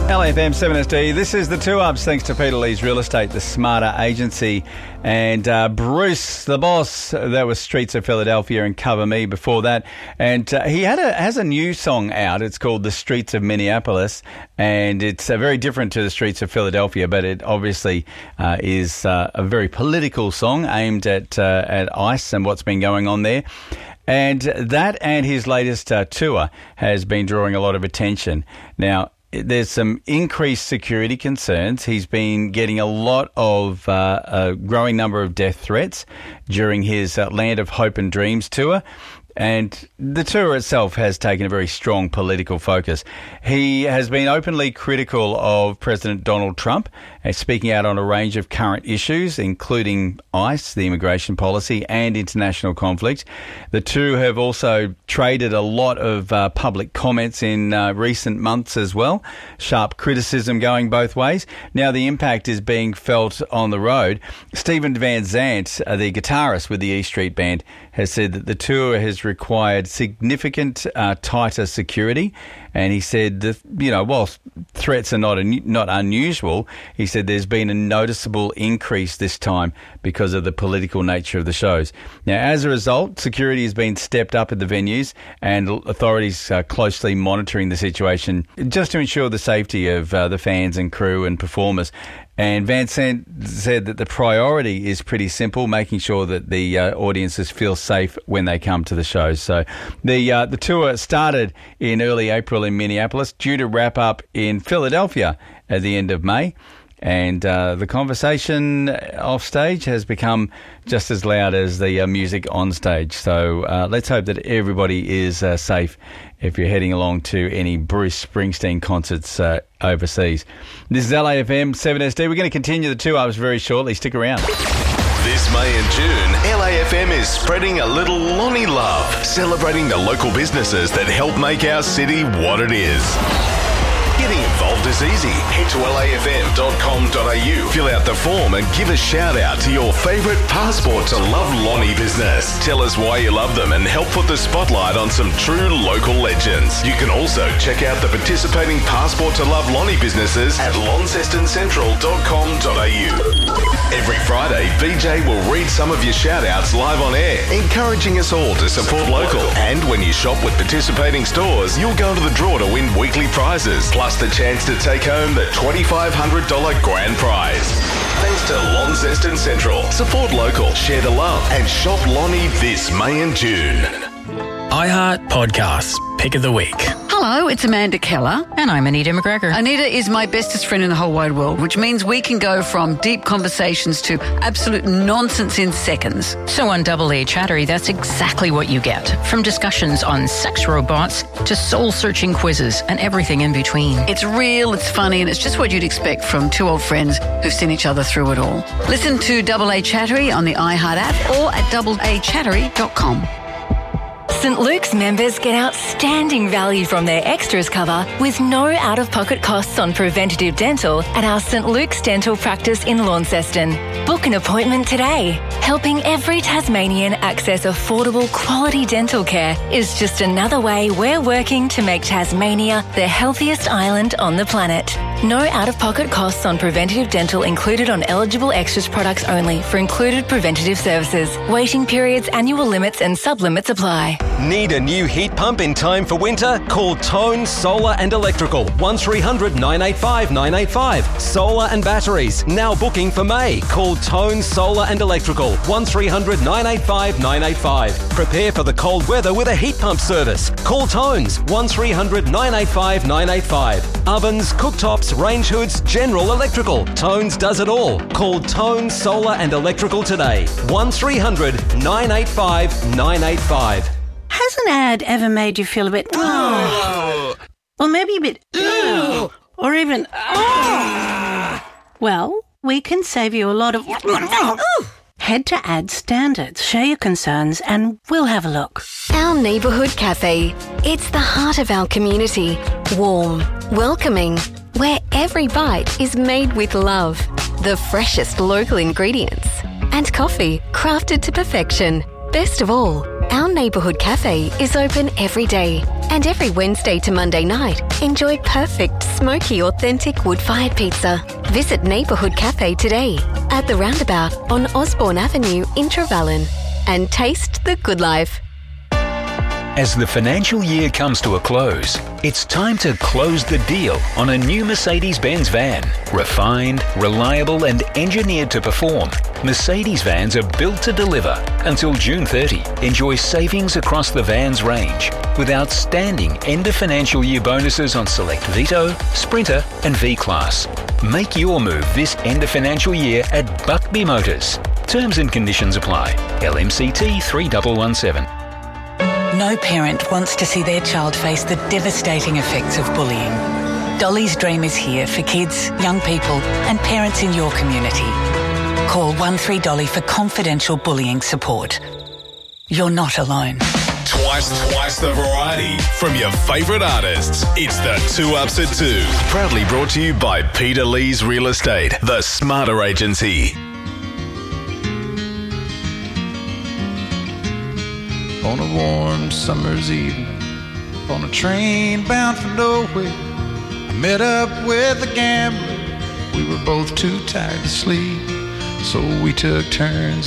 LAFM 7SD, this is the 2-Ups thanks to Peter Lee's Real Estate, the smarter agency, and Bruce, the boss. That was Streets of Philadelphia and Cover Me before that. And he has a new song out. It's called The Streets of Minneapolis, and it's very different to The Streets of Philadelphia, but it obviously is a very political song aimed at ICE and what's been going on there. And that and his latest tour has been drawing a lot of attention. Now, there's some increased security concerns. He's been getting a lot of a growing number of death threats during his Land of Hope and Dreams tour. And the tour itself has taken a very strong political focus. He has been openly critical of President Donald Trump, speaking out on a range of current issues, including ICE, the immigration policy, and international conflict. The two have also traded a lot of public comments in recent months as well. Sharp criticism going both ways. Now the impact is being felt on the road. Stephen Van Zandt, the guitarist with the E Street Band, has said that the tour has required significant tighter security, and he said that, whilst threats are not unusual, he said there's been a noticeable increase this time because of the political nature of the shows. Now, as a result, security has been stepped up at the venues, and authorities are closely monitoring the situation just to ensure the safety of the fans and crew and performers. And Van Zandt said that the priority is pretty simple, making sure that the audiences feel safe when they come to the shows. So the tour started in early April in Minneapolis, due to wrap up in Philadelphia at the end of May. And the conversation off stage has become just as loud as the music on stage. So let's hope that everybody is safe if you're heading along to any Bruce Springsteen concerts overseas. This is LAFM 7SD. We're going to continue the 2-Ups very shortly. Stick around. This May and June, LAFM is spreading a little Lonnie love, celebrating the local businesses that help make our city what it is. Getting involved is easy. Head to lafm.com.au, fill out the form and give a shout out to your favourite Passport to Love Lonnie business. Tell us why you love them and help put the spotlight on some true local legends. You can also check out the participating Passport to Love Lonnie businesses at launcestoncentral.com.au. Every Friday, VJ will read some of your shout outs live on air, encouraging us all to support local. And when you shop with participating stores, you'll go to the draw to win weekly prizes, plus the chance to take home the $2,500 grand prize. Thanks to Launceston Central. Support local, share the love, and shop Lonnie this May and June. iHeart Podcasts, Pick of the Week. Hello, it's Amanda Keller. And I'm Anita McGregor. Anita is my bestest friend in the whole wide world, which means we can go from deep conversations to absolute nonsense in seconds. So on Double A Chattery, that's exactly what you get. From discussions on sex robots to soul-searching quizzes and everything in between. It's real, it's funny, and it's just what you'd expect from two old friends who've seen each other through it all. Listen to Double A Chattery on the iHeart app or at doubleachattery.com. St Luke's members get outstanding value from their extras cover with no out-of-pocket costs on preventative dental at our St Luke's Dental Practice in Launceston. Book an appointment today. Helping every Tasmanian access affordable quality dental care is just another way we're working to make Tasmania the healthiest island on the planet. No out-of-pocket costs on preventative dental included on eligible extras products only for included preventative services. Waiting periods, annual limits and sub-limits apply. Need a new heat pump in time for winter? Call Tone Solar and Electrical, 1300 985 985. Solar and batteries, now booking for May. Call Tone Solar and Electrical, 1300 985 985. Prepare for the cold weather with a heat pump service. Call Tones, 1300 985 985. Ovens, cooktops, range hoods, general electrical. Tones does it all. Call Tone Solar and Electrical today, 1300 985 985. Has an ad ever made you feel a bit, or maybe a bit, or even, Well, we can save you a lot of, Head to Ad Standards, share your concerns, and we'll have a look. Our neighbourhood cafe. It's the heart of our community. Warm, welcoming, where every bite is made with love. The freshest local ingredients. And coffee crafted to perfection. Best of all, Our neighbourhood cafe is open every day, and every Wednesday to Monday night, enjoy perfect, smoky, authentic wood-fired pizza. Visit Neighbourhood Cafe today at the Roundabout on Osborne Avenue in Trevellyn and taste the good life. As the financial year comes to a close, it's time to close the deal on a new Mercedes-Benz van. Refined, reliable and engineered to perform, Mercedes vans are built to deliver. Until June 30, enjoy savings across the van's range with outstanding end-of-financial year bonuses on select Vito, Sprinter and V-Class. Make your move this end-of-financial year at Buckby Motors. Terms and conditions apply. LMCT 3117. No parent wants to see their child face the devastating effects of bullying. Dolly's Dream is here for kids, young people and parents in your community. Call 13Dolly for confidential bullying support. You're not alone. Twice the variety from your favourite artists. It's the 2 Ups at 2. Proudly brought to you by Peter Lee's Real Estate, the Smarter Agency. On a warm summer's evening, on a train bound for nowhere, I met up with a gambler. We were both too tired to sleep, so we took turns